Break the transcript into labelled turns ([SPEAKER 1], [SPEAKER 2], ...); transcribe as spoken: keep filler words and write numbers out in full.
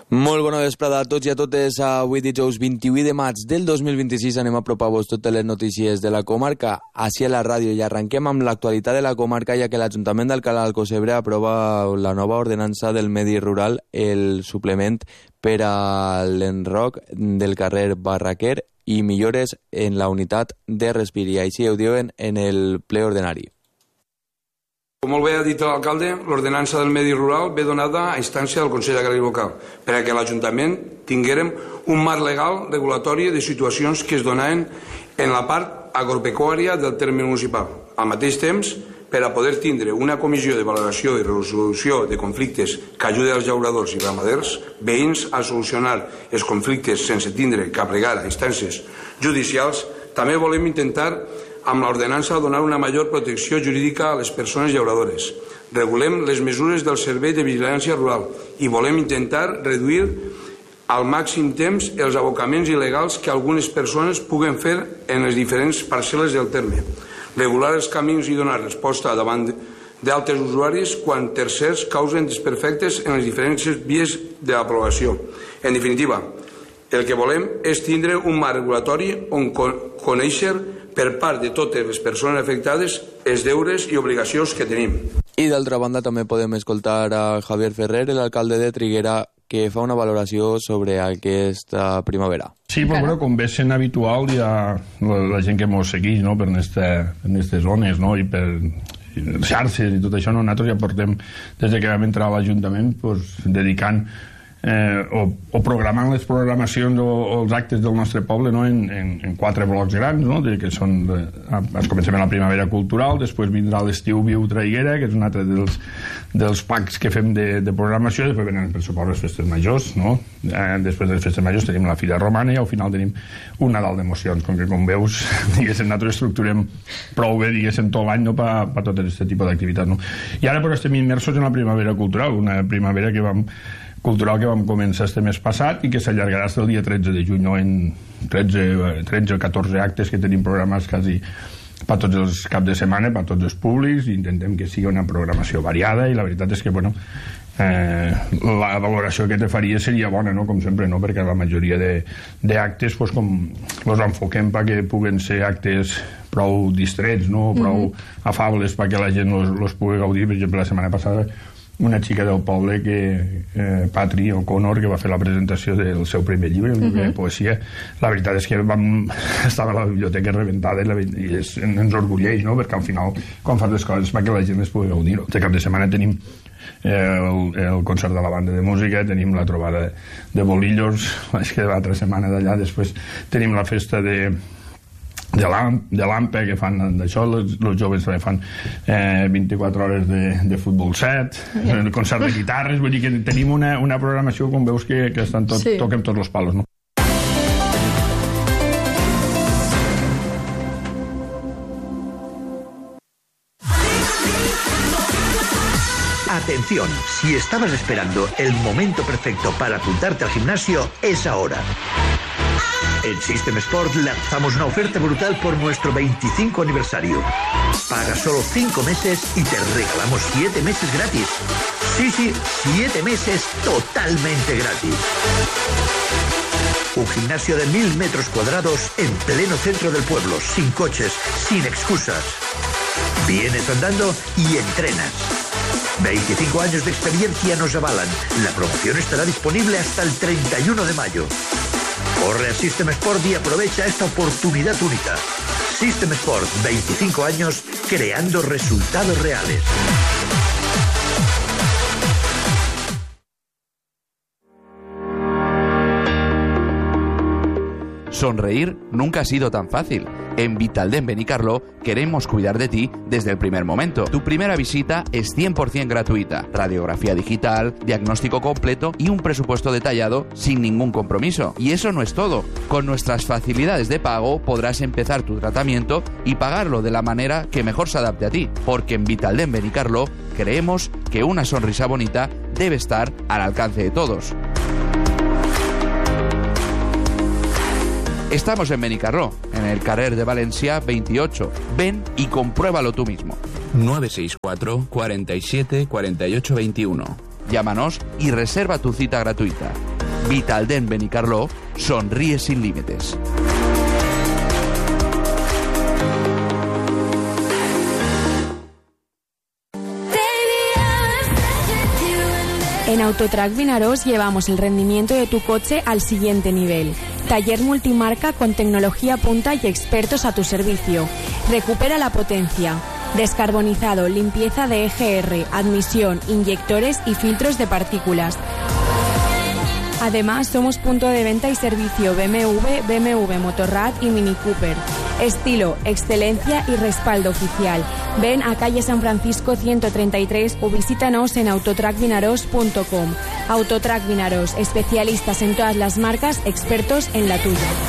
[SPEAKER 1] Molt bona vesprada a tots i a totes. Avui dijous vint-i-vuit de maig del dos mil vint-i-sis anem a apropar-vos totes les notícies de la comarca així a la ràdio i arrenquem amb l'actualitat de la comarca, ja que l'Ajuntament d'Alcalá d'Alcocebre aprova la nova ordenança del medi rural, el suplement per a l'enroc del carrer Barraquer i millores en la unitat de respir, i així ho diuen en el ple ordinari.
[SPEAKER 2] Com molt bé ha dit l'alcalde, l'ordenança del medi rural ve donada a instància del Consell Agrari Local perquè l'Ajuntament tinguérem un marc legal regulatori de situacions que es donaven en la part agropecuària del terme municipal. Al mateix temps, per a poder tindre una comissió de valoració i resolució de conflictes que ajudi als llauradors i ramaders veïns a solucionar els conflictes sense tindre que plegar a instàncies judicials, també volem intentar amb l'ordenança donar una major protecció jurídica a les persones llauradores. Regulem les mesures del Servei de Vigilància Rural i volem intentar reduir al màxim temps els abocaments il·legals que algunes persones puguen fer en les diferents parcel·les del terme. Regular els camins i donar resposta davant d'altres usuaris quan tercers causen desperfectes en les diferents vies de l'aprovació. En definitiva, el que volem és tindre un marc regulatori on conèixer per part de totes les persones afectades els deures i obligacions que tenim.
[SPEAKER 1] I d'altra banda també podem escoltar a Javier Ferrer, l'alcalde de Triguera, que fa una valoració sobre aquesta primavera.
[SPEAKER 3] Sí, però bueno, com ve sent habitual, hi ha la, la gent que ens segueix, no?, per aquestes zones, no?, i per xarxes i tot això, no? Nosaltres ja portem, des que vam entrar a l'Ajuntament, pues, dedicant Eh, o, o programant les programacions o, o els actes del nostre poble, no? en, en, en quatre blocs grans, no? De, que són de, es comencem a la primavera cultural, després vindrà l'estiu Viu Traiguera, que és un altre dels, dels packs que fem de, de programació, després venen per suport les festes majors, no? Eh, després de les festes majors tenim la Fira Romana i al final tenim un Nadal d'emocions, com que com veus diguéssim, nosaltres estructurem prou bé diguéssim tot l'any, no? per pa tot aquest tipus d'activitats, no? I ara però estem immersos en la primavera cultural, una primavera que vam cultural que vam començar este mes passat i que s'allargarà fins el dia tretze de juny, no? En tretze o catorze actes que tenim programats quasi per tots els caps de setmana, per tots els públics, i intentem que sigui una programació variada, i la veritat és que, bueno, eh, la valoració que te faria seria bona, no? Com sempre, no? Perquè la majoria d'actes pues, com els enfoquem perquè puguen ser actes prou distrets, no? Prou mm-hmm. afables perquè la gent els pugui gaudir. Per exemple, la setmana passada una xica del poble, que eh, Patri O'Connor, que va fer la presentació del seu primer llibre, el llibre uh-huh. de poesia. La veritat és que vam estava a la biblioteca rebentada i, la, i és, ens orgulleix, no? Perquè al final, quan fas les coses perquè la gent les pugui gaudir. De cap de setmana tenim eh, el, el concert de la banda de música, tenim la trobada de bolillos, és que l'altra setmana d'allà, després tenim la festa de de l'AMPE, que fan d'això, els joves també fan eh, vint-i-quatre hores de, de futbol set, yeah. concert de guitarres, vull dir que tenim una, una programació, com veus, que, que estan tot, sí. toquem tots els palos, no?
[SPEAKER 4] Atención, si estabas esperando el momento perfecto para apuntarte al gimnasio, es ahora. En System Sport lanzamos una oferta brutal por nuestro veinticinco aniversario. Paga solo cinco meses y te regalamos siete meses gratis. Sí, sí, siete meses totalmente gratis. Un gimnasio de mil metros cuadrados en pleno centro del pueblo, sin coches, sin excusas. Vienes andando y entrenas. veinticinco años de experiencia nos avalan. La promoción estará disponible hasta el treinta y uno de mayo. Corre a System Sport y aprovecha esta oportunidad única. System Sport, veinticinco años creando resultados reales.
[SPEAKER 5] Sonreír nunca ha sido tan fácil. En Vitaldent Benicarló queremos cuidar de ti desde el primer momento. Tu primera visita es cien por ciento gratuita. Radiografía digital, diagnóstico completo y un presupuesto detallado sin ningún compromiso. Y eso no es todo. Con nuestras facilidades de pago podrás empezar tu tratamiento y pagarlo de la manera que mejor se adapte a ti. Porque en Vitaldent Benicarló creemos que una sonrisa bonita debe estar al alcance de todos. Estamos en Benicarló, en el carrer de Valencia veintiocho. Ven y compruébalo tú mismo.
[SPEAKER 6] nueve seis cuatro, cuarenta y siete, cuarenta y ocho veintiuno.
[SPEAKER 5] Llámanos y reserva tu cita gratuita. Vitaldent Benicarló, sonríe sin límites.
[SPEAKER 6] En Autotrack Vinaròs llevamos el rendimiento de tu coche al siguiente nivel. Taller multimarca con tecnología punta y expertos a tu servicio. Recupera la potencia. Descarbonizado, limpieza de E G R, admisión, inyectores y filtros de partículas. Además, somos punto de venta y servicio B M W, B M W Motorrad y Mini Cooper. Estilo, excelencia y respaldo oficial. Ven a calle San Francisco ciento treinta y tres o visítanos en autotrack vinaros punto com. Autotrack Vinaròs, especialistas en todas las marcas, expertos en la tuya.